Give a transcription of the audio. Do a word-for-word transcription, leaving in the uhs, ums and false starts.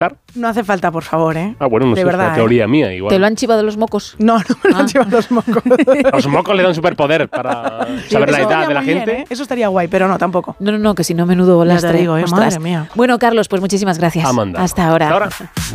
No hace falta, por favor, ¿eh? Ah, bueno, no de sé, verdad, es una teoría ¿eh? mía igual. ¿Te lo han chivado los mocos? No, no me lo Ah. han chivado los mocos. Los mocos le dan superpoder para saber Eso la edad estaría de la muy bien, gente. ¿eh? Eso estaría guay, pero no, tampoco. No, no, no, que si no, menudo Ya te lastre. digo, ¿eh? Ostras. Madre mía. Bueno, Carlos, pues muchísimas gracias. A mandar. Hasta ahora. Hasta ahora.